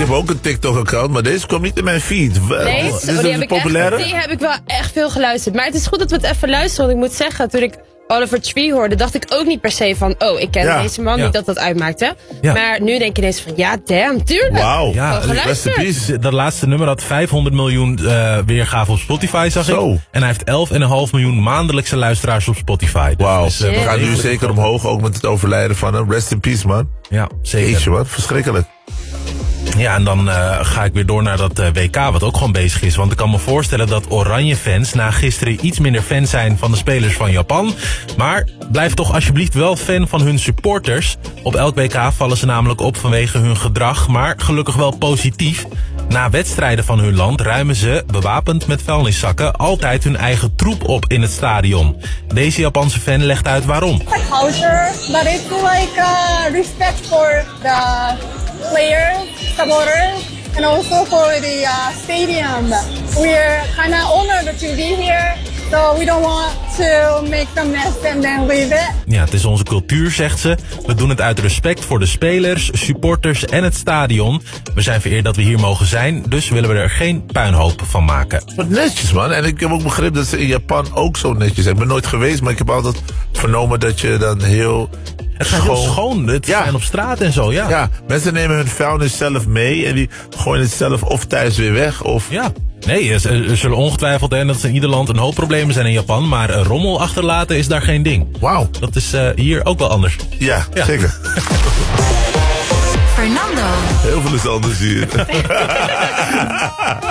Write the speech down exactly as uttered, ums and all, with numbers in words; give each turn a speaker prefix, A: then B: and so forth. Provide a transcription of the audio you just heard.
A: heb ook een TikTok-account, maar deze komt niet in mijn feed.
B: Nee,
A: Dit
B: oh,
A: is
B: die,
A: een
B: heb ik
A: populaire?
B: echt, die heb ik wel echt veel geluisterd. Maar het is goed dat we het even luisteren. Want ik moet zeggen, toen ik Oliver Tree hoorde, dacht ik ook niet per se van, oh, ik ken
A: Ja.
B: deze man,
C: Ja.
B: niet dat dat uitmaakte.
C: Ja.
B: Maar nu denk ik ineens van, ja, damn, tuurlijk.
A: Wauw.
C: Ja,
B: Gewoon
A: Rest in
B: geluisterd.
A: peace.
C: Dat laatste nummer had vijfhonderd miljoen uh, weergaven op Spotify, zag
A: Zo.
C: ik. En hij heeft elf komma vijf miljoen maandelijkse luisteraars op Spotify. Dus
A: Wauw.
C: is, uh,
A: We gaan nu
B: Shit.
A: zeker omhoog, ook met het overlijden van hem. Rest in peace, man.
C: Ja, zeker.
A: Jeetje, wat verschrikkelijk.
C: Ja, en dan uh, ga ik weer door naar dat uh, W K, wat ook gewoon bezig is. Want ik kan me voorstellen dat Oranje-fans na gisteren iets minder fan zijn van de spelers van Japan. Maar blijf toch alsjeblieft wel fan van hun supporters. Op elk W K vallen ze namelijk op vanwege hun gedrag, maar gelukkig wel positief. Na wedstrijden van hun land ruimen ze, bewapend met vuilniszakken, altijd hun eigen troep op in het stadion. Deze Japanse fan legt uit waarom.
D: Culture, but it's like uh, respect for the players, supporters, and also for the uh, stadium. We're kind of honored to be here, so we don't want to make some mess and then leave it.
C: Ja, het is onze cultuur, zegt ze. We doen het uit respect voor de spelers, supporters en het stadion. We zijn vereerd dat we hier mogen zijn, dus willen we er geen puinhoop van maken.
A: Wat netjes, man. En ik heb ook begrepen dat ze in Japan ook zo netjes zijn. Ik ben nooit geweest, maar ik heb altijd vernomen dat je dan heel
C: Het gaat heel schoon, het
A: Ja.
C: zijn op straat en zo, ja.
A: Ja, mensen nemen hun vuilnis zelf mee en die gooien het zelf of thuis weer weg. Of...
C: Ja. Nee, er, er zullen ongetwijfeld, en dat is in ieder land een hoop problemen zijn in Japan, maar uh, rommel achterlaten is daar geen ding.
A: Wauw.
C: Dat is uh, hier ook wel anders.
A: Ja,
C: Ja.
A: zeker.
E: Fernando.
A: Heel veel is anders hier.